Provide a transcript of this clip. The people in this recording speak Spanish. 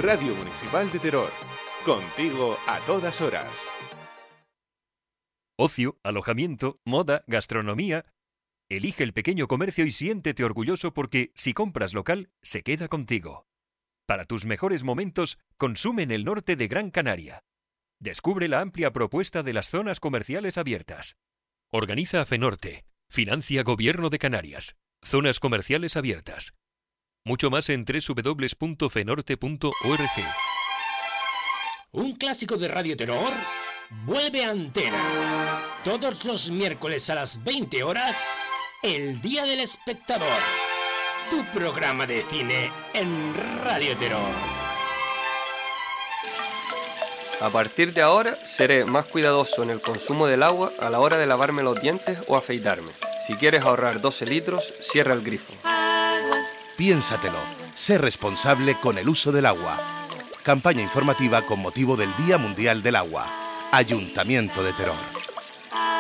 Radio Municipal de Teror. Contigo a todas horas. Ocio, alojamiento, moda, gastronomía. Elige el pequeño comercio y siéntete orgulloso porque, si compras local, se queda contigo. Para tus mejores momentos, consume en el norte de Gran Canaria. Descubre la amplia propuesta de las zonas comerciales abiertas. Organiza FENORTE. Financia Gobierno de Canarias. Zonas comerciales abiertas. Mucho más en www.fenorte.org. Un clásico de Radio Terror vuelve a antena. Todos los miércoles a las 20 horas, El Día del Espectador. Tu programa de cine en Radio Terror. A partir de ahora seré más cuidadoso en el consumo del agua a la hora de lavarme los dientes o afeitarme. Si quieres ahorrar 12 litros, cierra el grifo. Piénsatelo. Sé responsable con el uso del agua. Campaña informativa con motivo del Día Mundial del Agua. Ayuntamiento de Teror.